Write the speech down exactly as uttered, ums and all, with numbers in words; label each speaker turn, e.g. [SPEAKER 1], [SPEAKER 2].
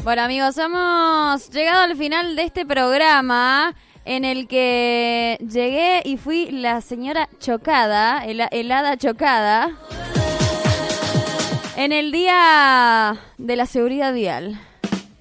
[SPEAKER 1] Bueno, amigos, hemos llegado al final de este programa en el que llegué y fui la señora chocada, el, el hada chocada, en el día de la seguridad vial.